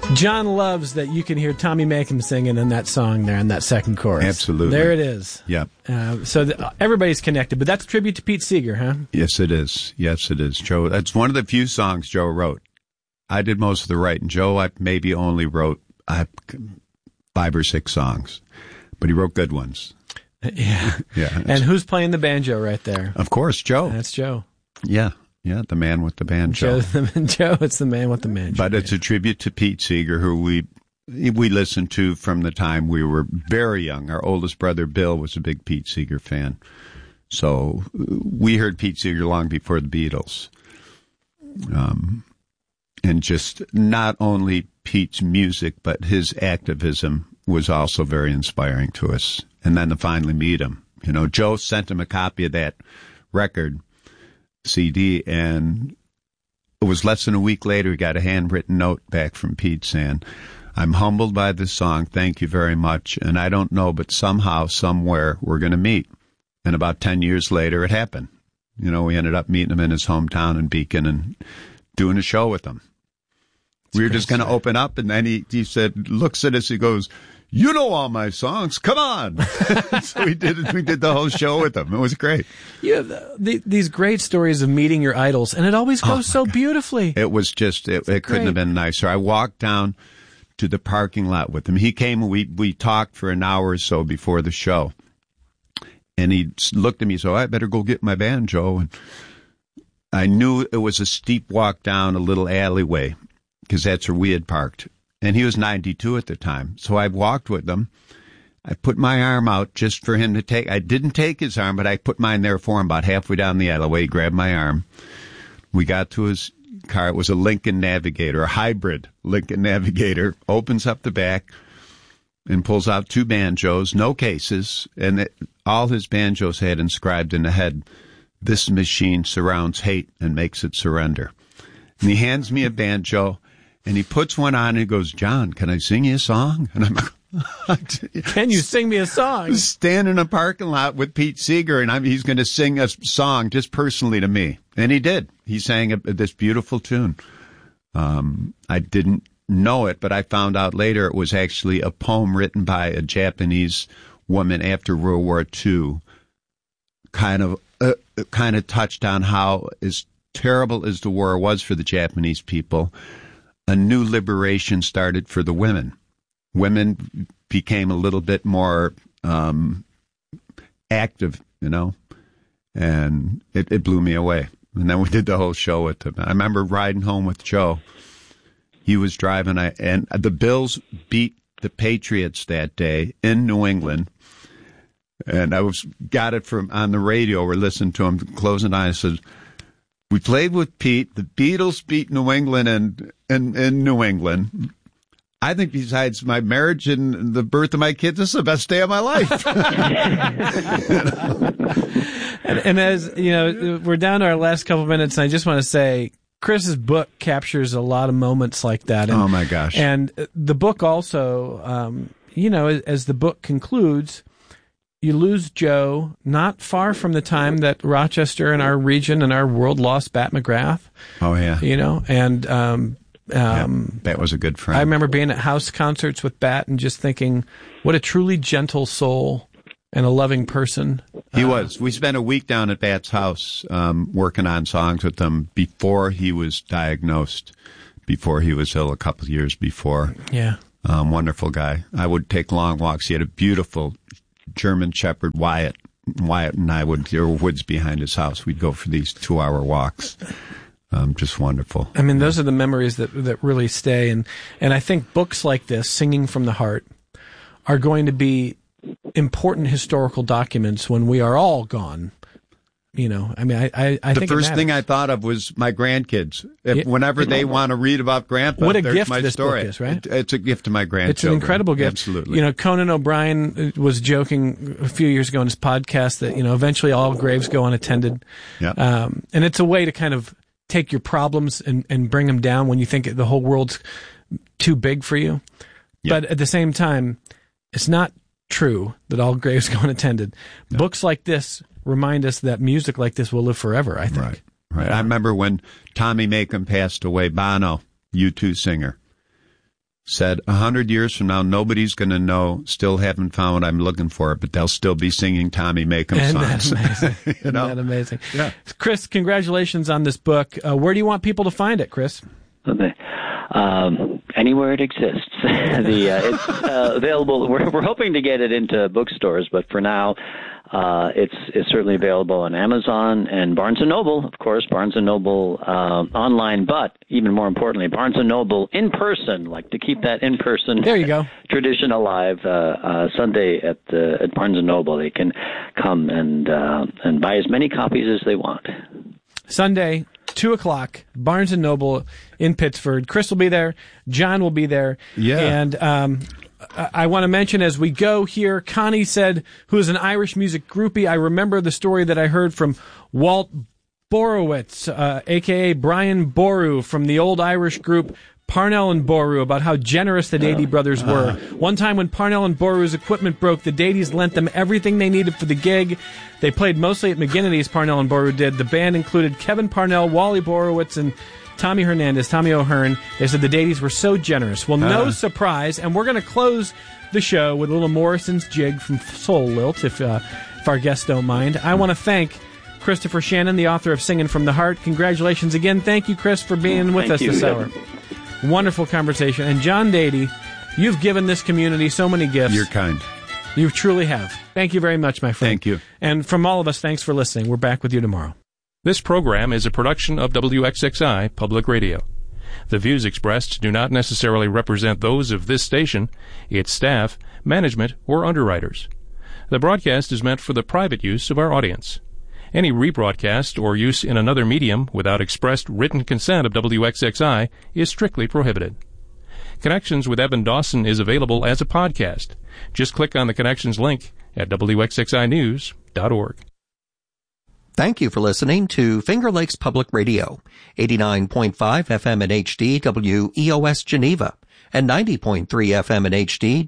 John loves that you can hear Tommy Makem singing in that song there in that second chorus. Absolutely. There it is. Yep. Everybody's connected, but that's a tribute to Pete Seeger, huh? Yes, it is. Yes, it is. Joe, that's one of the few songs Joe wrote. I did most of the writing. Joe, I maybe only wrote 5 or 6 songs, but he wrote good ones. Yeah. Yeah. And who's playing the banjo right there? Of course, Joe. That's Joe. Yeah. Yeah, the man with the banjo. Joe, it's the man with the banjo. But it's a tribute to Pete Seeger, who we listened to from the time we were very young. Our oldest brother, Bill, was a big Pete Seeger fan. So we heard Pete Seeger long before the Beatles. And just not only Pete's music, but his activism was also very inspiring to us. And then to finally meet him. You know, Joe sent him a copy of that record CD, and it was less than a week later he got a handwritten note back from Pete saying, "I'm humbled by this song. Thank you very much. And I don't know, but somehow, somewhere, we're going to meet." And about 10 years later, it happened. You know, we ended up meeting him in his hometown in Beacon and doing a show with him. We were just going to open up, and then he said, looks at us, he goes, "You know all my songs. Come on." So we did the whole show with him. It was great. You have these great stories of meeting your idols, and it always goes so beautifully. It was just, it couldn't have been nicer. I walked down to the parking lot with him. He came, we talked for an hour or so before the show. And he looked at me, so I better go get my banjo. And I knew it was a steep walk down a little alleyway, because that's where we had parked. And he was 92 at the time. So I walked with him. I put my arm out just for him to take. I didn't take his arm, but I put mine there for him about halfway down the alleyway. He grabbed my arm. We got to his car. It was a Lincoln Navigator, a hybrid Lincoln Navigator. Opens up the back and pulls out 2 banjos, no cases. And all his banjos had inscribed in the head, "This machine surrounds hate and makes it surrender." And he hands me a banjo. And he puts one on and he goes, "John, can I sing you a song?" And I'm like, "Can you sing me a song?" Stand in a parking lot with Pete Seeger, and he's going to sing a song just personally to me. And he did. He sang this beautiful tune. I didn't know it, but I found out later it was actually a poem written by a Japanese woman after World War II, kind of touched on how, as terrible as the war was for the Japanese people, a new liberation started for the women. Women became a little bit more active, you know, and it blew me away. And then we did the whole show with him. I remember riding home with Joe. He was driving, and the Bills beat the Patriots that day in New England. And got it from on the radio. We're listening to him, closing eyes. I said, "We played with Pete. The Beatles beat New England and in New England. I think besides my marriage and the birth of my kids, this is the best day of my life." and as you know, we're down to our last couple of minutes, and I just want to say, Chris's book captures a lot of moments like that. And, oh my gosh! And the book also, as the book concludes, you lose Joe not far from the time that Rochester and our region and our world lost Bat McGrath. Oh, yeah. You know, and Bat was a good friend. I remember being at house concerts with Bat and just thinking, what a truly gentle soul and a loving person. He was. We spent a week down at Bat's house working on songs with him before he was diagnosed, before he was ill a couple of years before. Yeah. Wonderful guy. I would take long walks. He had a beautiful German Shepherd, Wyatt. Wyatt and I there were woods behind his house. We'd go for these 2-hour walks. Just wonderful. I mean, those are the memories that really stay. And I think books like this, Singing from the Heart, are going to be important historical documents when we are all gone. You know, I mean, I think the first thing I thought of was my grandkids. Whenever they want to read about Grandpa, what a there's gift my this story. book is, right? It's a gift to my grandchildren. It's an incredible gift. Absolutely. You know, Conan O'Brien was joking a few years ago in his podcast that, you know, eventually all graves go unattended. Yeah. And it's a way to kind of take your problems and bring them down when you think the whole world's too big for you. Yeah. But at the same time, it's not true that all graves go unattended. No. Books like this remind us that music like this will live forever, I think. Right. I remember when Tommy Makem passed away, Bono, U2 singer, said 100 years from now, nobody's going to know, still haven't found what I'm looking for, but they'll still be singing Tommy Makem songs. Isn't that amazing? You know? Isn't that amazing? Yeah. Chris, congratulations on this book. Where do you want people to find it, Chris? Anywhere it exists. It's available. We're hoping to get it into bookstores, but for now, it's certainly available on Amazon and Barnes & Noble, of course, Barnes & Noble online, but even more importantly, Barnes & Noble in person, like to keep that in-person there you go. tradition alive. Sunday at Barnes & Noble, they can come and buy as many copies as they want. Sunday, 2:00, Barnes & Noble in Pittsford. Chris will be there. John will be there. Yeah. And I want to mention as we go here, Connie said, who is an Irish music groupie, I remember the story that I heard from Walt Borowitz, a.k.a. Brian Boru, from the old Irish group Parnell and Boru, about how generous the Dady brothers were. One time when Parnell and Boru's equipment broke, the Dadys lent them everything they needed for the gig. They played mostly at McGinnity's, Parnell and Boru did. The band included Kevin Parnell, Wally Borowitz, and Tommy Hernandez, Tommy O'Hearn. They said the Dadys were so generous. Well, no surprise, and we're going to close the show with a little Morrison's Jig from Soul Lilt, if our guests don't mind. I want to thank Christopher Shannon, the author of Singing from the Heart. Congratulations again. Thank you, Chris, for being with us this hour. Wonderful conversation. And John Dady, you've given this community so many gifts. You're kind. You truly have. Thank you very much, my friend. Thank you. And from all of us, thanks for listening. We're back with you tomorrow. This program is a production of WXXI Public Radio. The views expressed do not necessarily represent those of this station, its staff, management, or underwriters. The broadcast is meant for the private use of our audience. Any rebroadcast or use in another medium without expressed written consent of WXXI is strictly prohibited. Connections with Evan Dawson is available as a podcast. Just click on the Connections link at WXXInews.org. Thank you for listening to Finger Lakes Public Radio, 89.5 FM in HD WEOS Geneva, and 90.3 FM in HD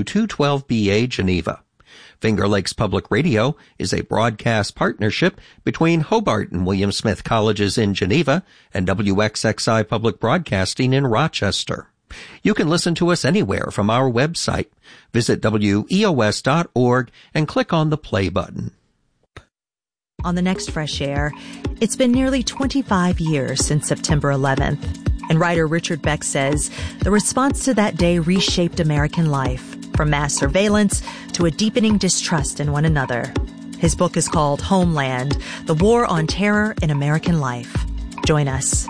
W212BA Geneva. Finger Lakes Public Radio is a broadcast partnership between Hobart and William Smith Colleges in Geneva and WXXI Public Broadcasting in Rochester. You can listen to us anywhere from our website. Visit WEOS.org and click on the play button. On the next Fresh Air, it's been nearly 25 years since September 11th, and writer Richard Beck says the response to that day reshaped American life, from mass surveillance to a deepening distrust in one another. His book is called Homeland: The War on Terror in American Life. Join us.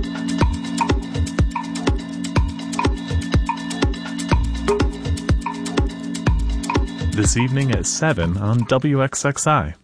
This evening at 7 on WXXI.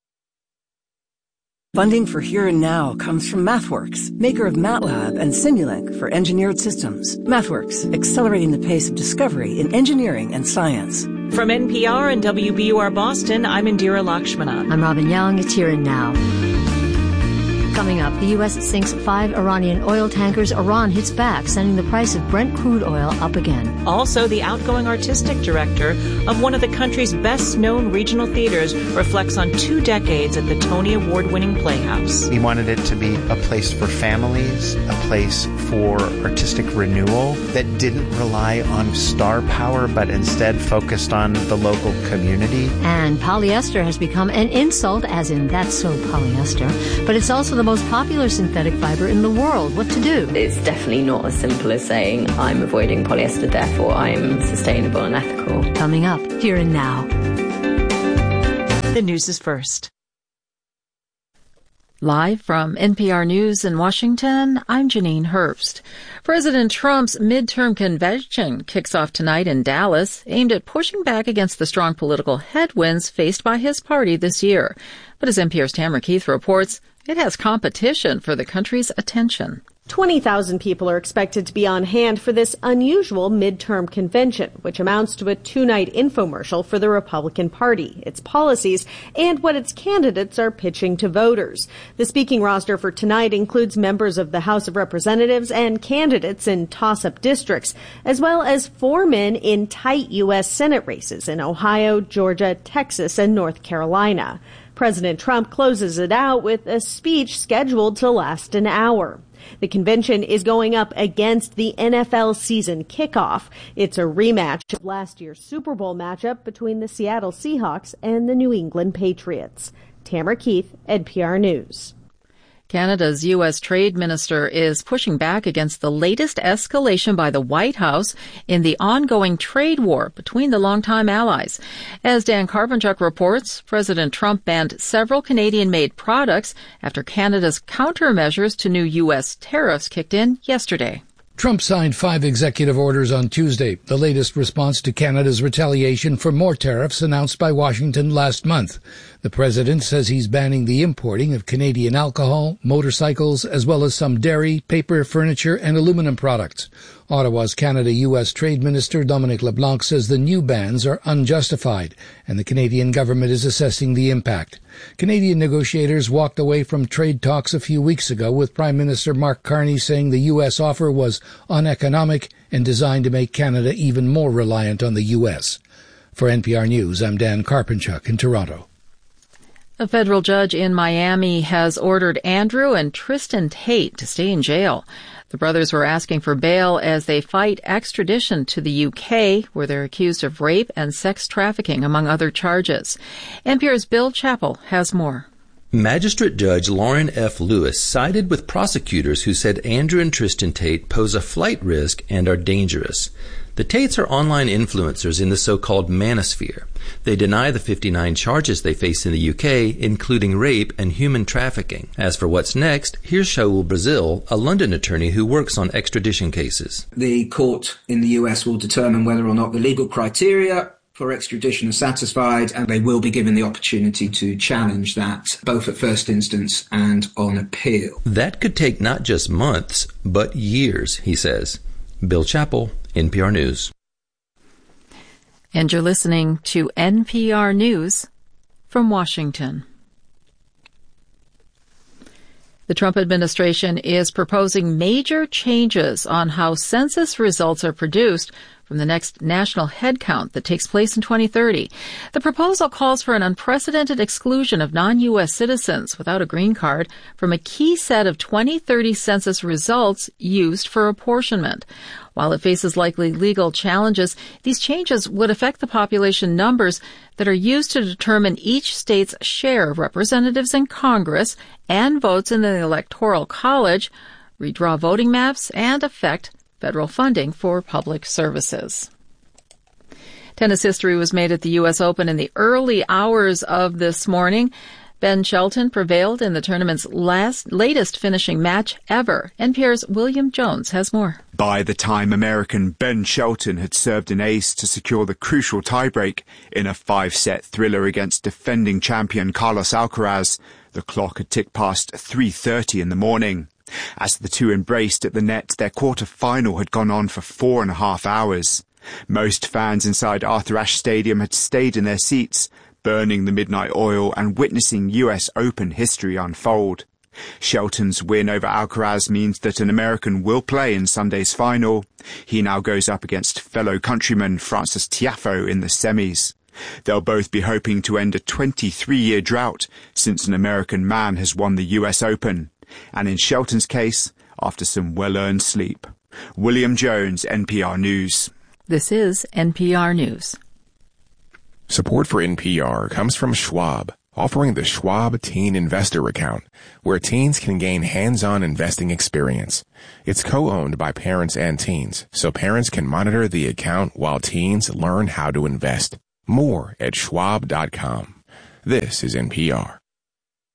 Funding for Here and Now comes from MathWorks, maker of MATLAB and Simulink for engineered systems. MathWorks, accelerating the pace of discovery in engineering and science. From NPR and WBUR Boston, I'm Indira Lakshmana. I'm Robin Young. It's Here and Now. Coming up, the U.S. sinks 5 Iranian oil tankers. Iran hits back, sending the price of Brent crude oil up again. Also, the outgoing artistic director of one of the country's best-known regional theaters reflects on 2 decades at the Tony Award-winning Playhouse. We wanted it to be a place for families, a place for artistic renewal that didn't rely on star power, but instead focused on the local community. And polyester has become an insult, as in that's so polyester, but it's also the most popular synthetic fiber in the world. What to do? It's definitely not as simple as saying I'm avoiding polyester, therefore I'm sustainable and ethical. Coming up, Here and Now. The news is first. Live from NPR News in Washington, I'm Janine Herbst. President Trump's midterm convention kicks off tonight in Dallas, aimed at pushing back against the strong political headwinds faced by his party this year. But as NPR's Tamara Keith reports, it has competition for the country's attention. 20,000 people are expected to be on hand for this unusual midterm convention, which amounts to a 2-night infomercial for the Republican Party, its policies, and what its candidates are pitching to voters. The speaking roster for tonight includes members of the House of Representatives and candidates in toss-up districts, as well as 4 men in tight U.S. Senate races in Ohio, Georgia, Texas, and North Carolina. President Trump closes it out with a speech scheduled to last an hour. The convention is going up against the NFL season kickoff. It's a rematch of last year's Super Bowl matchup between the Seattle Seahawks and the New England Patriots. Tamara Keith, NPR News. Canada's U.S. Trade Minister is pushing back against the latest escalation by the White House in the ongoing trade war between the longtime allies. As Dan Karpenchuk reports, President Trump banned several Canadian-made products after Canada's countermeasures to new U.S. tariffs kicked in yesterday. Trump signed 5 executive orders on Tuesday, the latest response to Canada's retaliation for more tariffs announced by Washington last month. The president says he's banning the importing of Canadian alcohol, motorcycles, as well as some dairy, paper, furniture, and aluminum products. Ottawa's Canada-U.S. Trade Minister Dominic LeBlanc says the new bans are unjustified, and the Canadian government is assessing the impact. Canadian negotiators walked away from trade talks a few weeks ago, with Prime Minister Mark Carney saying the U.S. offer was uneconomic and designed to make Canada even more reliant on the U.S. For NPR News, I'm Dan Karpenchuk in Toronto. A federal judge in Miami has ordered Andrew and Tristan Tate to stay in jail. The brothers were asking for bail as they fight extradition to the UK, where they're accused of rape and sex trafficking, among other charges. NPR's Bill Chappell has more. Magistrate Judge Lauren F. Lewis sided with prosecutors who said Andrew and Tristan Tate pose a flight risk and are dangerous. The Tates are online influencers in the so-called manosphere. They deny the 59 charges they face in the UK, including rape and human trafficking. As for what's next, here's Shaul Brazil, a London attorney who works on extradition cases. The court in the US will determine whether or not the legal criteria for extradition are satisfied, and they will be given the opportunity to challenge that, both at first instance and on appeal. That could take not just months, but years, he says. Bill Chappell, NPR News. And you're listening to NPR News from Washington. The Trump administration is proposing major changes on how census results are produced from the next national headcount that takes place in 2030. The proposal calls for an unprecedented exclusion of non-U.S. citizens without a green card from a key set of 2030 census results used for apportionment. While it faces likely legal challenges, these changes would affect the population numbers that are used to determine each state's share of representatives in Congress and votes in the Electoral College, redraw voting maps, and affect federal funding for public services. Tennis history was made at the U.S. Open in the early hours of this morning. Ben Shelton prevailed in the tournament's latest finishing match ever. NPR's William Jones has more. By the time American Ben Shelton had served an ace to secure the crucial tiebreak in a 5-set thriller against defending champion Carlos Alcaraz, the clock had ticked past 3:30 in the morning. As the two embraced at the net, their quarter-final had gone on for 4.5 hours. Most fans inside Arthur Ashe Stadium had stayed in their seats, burning the midnight oil and witnessing US Open history unfold. Shelton's win over Alcaraz means that an American will play in Sunday's final. He now goes up against fellow countryman Frances Tiafoe in the semis. They'll both be hoping to end a 23-year drought since an American man has won the US Open. And in Shelton's case, after some well-earned sleep. William Jones, NPR News. This is NPR News. Support for NPR comes from Schwab, offering the Schwab Teen Investor Account, where teens can gain hands-on investing experience. It's co-owned by parents and teens, so parents can monitor the account while teens learn how to invest. More at schwab.com. This is NPR.